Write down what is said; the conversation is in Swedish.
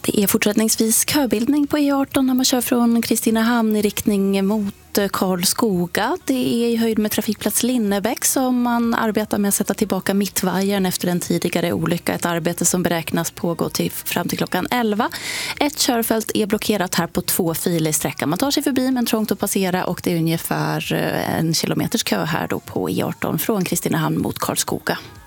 Det är fortsättningsvis köbildning på E18 när man kör från Kristinehamn i riktning mot Karlskoga. Det är i höjd med trafikplats Linnebäck som man arbetar med att sätta tillbaka mittvajern efter en tidigare olycka. Ett arbete som beräknas pågå fram till klockan 11. Ett körfält är blockerat här på 2 filer i sträckan. Man tar sig förbi men trångt att passera och det är ungefär 1 kilometers kö här då på E18 från Kristinehamn mot Karlskoga.